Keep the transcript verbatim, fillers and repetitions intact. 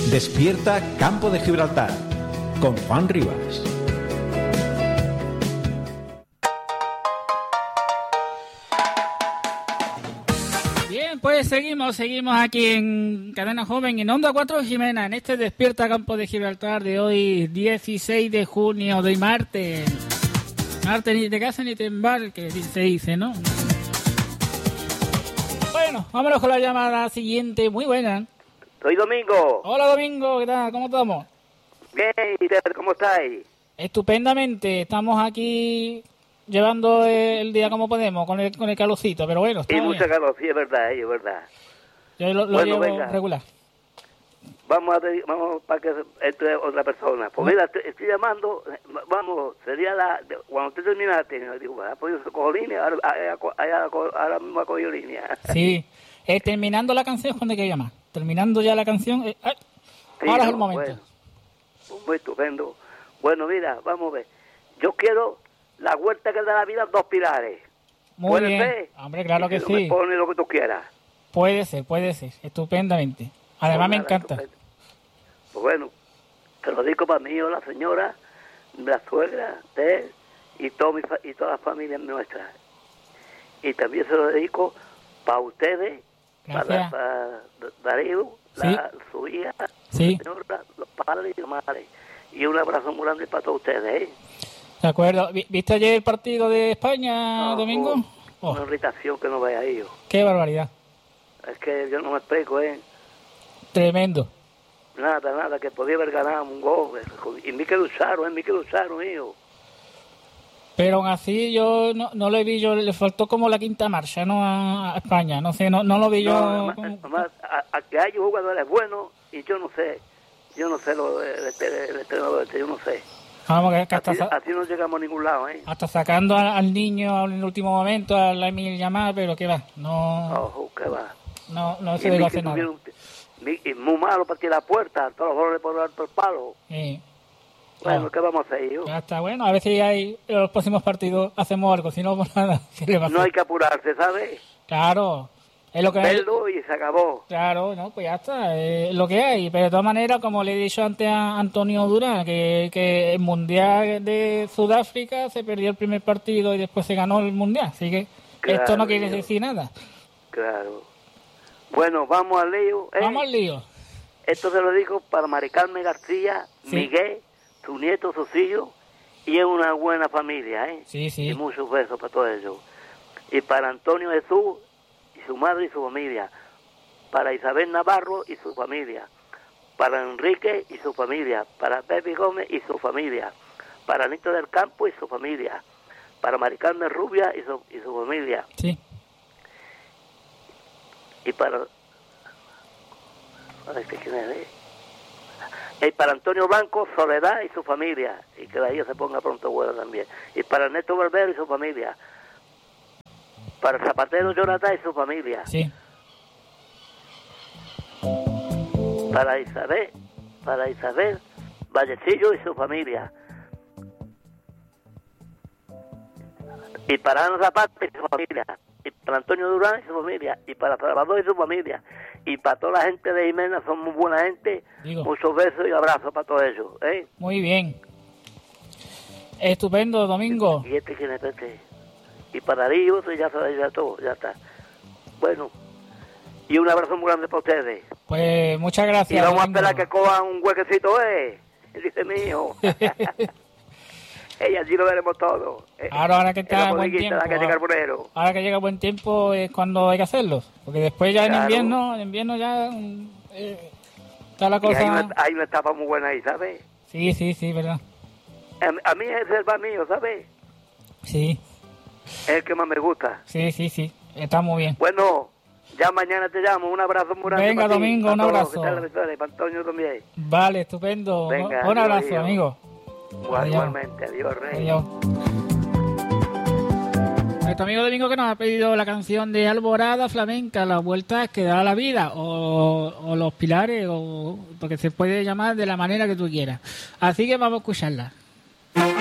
Despierta Campo de Gibraltar con Juan Rivas. Bien, pues seguimos, seguimos aquí en Cadena Joven, en Onda cuatro Jimena, en este Despierta Campo de Gibraltar de hoy, dieciséis de junio, de martes. Martes ni te casas ni te embarques, se dice, ¿no? Bueno, vámonos con la llamada siguiente, muy buena. Soy Domingo. Hola Domingo, ¿qué tal? ¿Cómo estamos? Bien, ¿y usted cómo estáis? Estupendamente, estamos aquí llevando el día como podemos, con el, con el calorcito, pero bueno, está Y bien. mucha calor, sí, es verdad, es verdad. Yo lo, lo Bueno, llevo venga. regular. Vamos a pedir- vamos para que esto es otra persona. Pues mira, te- estoy llamando, vamos, sería la, de- cuando usted terminaste, digo, ah, pues yo cojo línea, ahora, ahora, ahora, ahora mismo ha cogido línea. Sí, eh, terminando la canción, ¿cuándo hay que llamar? Terminando ya la canción, eh, ay, Sí, ahora es no, el momento. Bueno, pues muy estupendo. Bueno, mira, vamos a ver. Yo quiero la huerta que da la vida dos pilares. Muy ¿Puede bien, ser? hombre, claro Y que si no me sí. pone lo que tú quieras. Puede ser, puede ser, estupendamente. Además Pues me nada, encanta. estupendo. Pues bueno, te lo digo para mí, o la señora, la suegra, usted y, todo mi fa- y todas las familias nuestras. Y también se lo dedico para ustedes, para, Gracias. para Darío, Sí. la, su hija, Sí. la señora, los padres y las madres. Y un abrazo muy grande para todos ustedes, ¿eh? De acuerdo. Vi- ¿Viste ayer el partido de España, No, Domingo? oh, Oh, Una irritación que no vaya yo. qué barbaridad. Es que yo no me explico, ¿eh? Tremendo. Nada, nada, que podía haber ganado un gol. Y ni que lucharon, ¿eh? Ni que lucharon, hijo. Pero aún así yo no, no le vi, yo le faltó como la quinta marcha, ¿no? A, a España, no sé, no, no lo vi yo. No, además, como- además, a, a que hay jugadores buenos y yo no sé, yo no sé lo del el entrenador este, yo no sé. Vamos, que, que hasta, Así, sa- así no llegamos a ningún lado, ¿eh? hasta sacando al, al niño en el último momento, a la Emil llamar, pero que va, no, Ojo, que va. no, no Y se ni debe que hacer nada. tuvieron- ni- y muy malo para tirar la puerta, todos los goles por alto el palo. Sí. Bueno, Ah. ¿qué vamos a hacer, hijo? Ya está, bueno, a ver si hay, en los próximos partidos hacemos algo, si no, pues nada, ¿qué le va a No hacer? hay que apurarse, ¿sabes? Claro, es lo que hay. Verlo y se acabó. Claro, no, pues ya está, es lo que hay. Pero de todas maneras, como le he dicho antes a Antonio Durán, que, que el Mundial de Sudáfrica se perdió el primer partido y después se ganó el Mundial. Así que Claro, esto no quiere hijo. decir nada. Claro. Bueno, vamos al lío, ¿eh? Vamos al lío. Esto se lo digo para Mari Carmen García, Sí. Miguel, su nieto, sus hijos, y es una buena familia, ¿eh? Sí, sí. Y muchos besos para todos ellos. Y para Antonio Jesús, y su madre y su familia. Para Isabel Navarro y su familia. Para Enrique y su familia. Para Pepe Gómez y su familia. Para Anito del Campo y su familia. Para Mari Carmen Rubia y su, y su familia. Sí. Y para... Ay, ¿qué quién es, eh? Y para Antonio Blanco, Soledad y su familia. Y que la hija se ponga pronto buena también. Y para Ernesto Barbero y su familia. Para Zapatero Jonathan y su familia. Sí. Para Isabel, para Isabel Vallecillo y su familia. Y para Ana Zapata y su familia. Y para Antonio Durán y su familia. Y para Salvador y su familia. Y para toda la gente de Jimena, son muy buena gente. Digo. Muchos besos y abrazos para todos ellos, ¿eh? Muy bien. Estupendo, Domingo. Y este quién es este. Y para Darío, pues ya sabéis ya todo, ya está. Bueno, y un abrazo muy grande para ustedes. Pues muchas gracias. Y vamos a Domingo. esperar que cojan un huequecito, ¿eh? Dice mi hijo. Ella allí lo veremos todo. ¿eh? Ahora, ahora que En está la buen bodeguita, tiempo. la calle Carbonero. Ahora que llega buen tiempo es cuando hay que hacerlo. Porque después ya en Claro. invierno, en invierno ya mm, eh, está la Y hay cosa. una, hay una etapa muy buena ahí, ¿sabes? Sí, sí, sí, verdad. A, a mí es el bar mío, ¿sabes? Sí, Es el que más me gusta. sí, sí, sí. Está muy bien. Bueno, ya mañana te llamo. Un abrazo muy grande. Venga, para ti, Domingo, para un todos, abrazo. que tal, que tal, para Antonio también. Vale, estupendo. Venga, Un adiós, abrazo, adiós. amigo. Igual- Adiós. Igualmente, adiós, Rey. Adiós. Nuestro amigo Domingo que nos ha pedido la canción de Alborada Flamenca, Las Vueltas que da la vida, o, o Los Pilares, o porque se puede llamar de la manera que tú quieras. Así que vamos a escucharla.